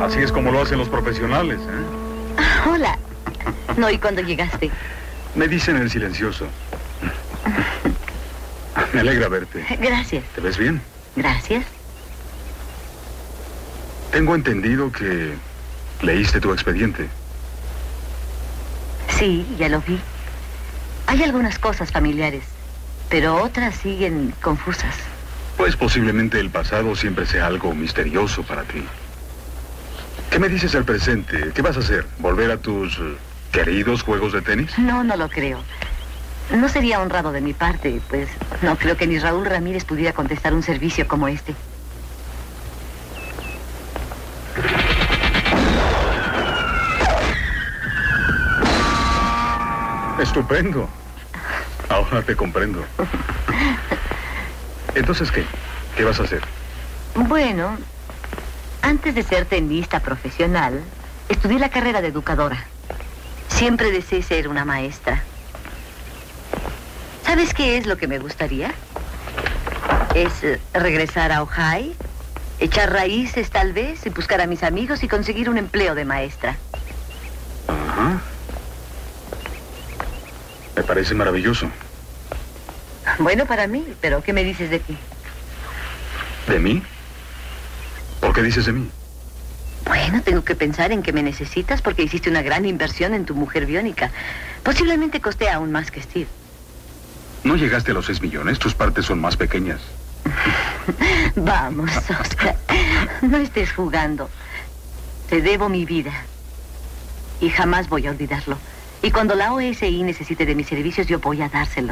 Así es como lo hacen los profesionales, ¿eh? Hola. No oí cuando llegaste. Me dicen el silencioso. Me alegra verte. Gracias. ¿Te ves bien? Gracias. Tengo entendido que leíste tu expediente. Sí, ya lo vi. Hay algunas cosas familiares, pero otras siguen confusas. Pues posiblemente el pasado siempre sea algo misterioso para ti. ¿Qué me dices al presente? ¿Qué vas a hacer? ¿Volver a tus queridos juegos de tenis? No, no lo creo. No sería honrado de mi parte, pues no creo que ni Raúl Ramírez pudiera contestar un servicio como este. Estupendo. Ahora te comprendo. Entonces, ¿qué? ¿Qué vas a hacer? Bueno, antes de ser tenista profesional, estudié la carrera de educadora. Siempre deseé ser una maestra. ¿Sabes qué es lo que me gustaría? Es regresar a Ojai, echar raíces tal vez, y buscar a mis amigos y conseguir un empleo de maestra. Ajá. Me parece maravilloso. Bueno, para mí, pero ¿qué me dices de ti? ¿De mí? ¿Por qué dices de mí? Bueno, tengo que pensar en que me necesitas porque hiciste una gran inversión en tu mujer biónica. Posiblemente costé aún más que Steve. No llegaste a los 6 millones, tus partes son más pequeñas. Vamos, Oscar, no estés jugando. Te debo mi vida y jamás voy a olvidarlo. Y cuando la OSI necesite de mis servicios, yo voy a dárselo.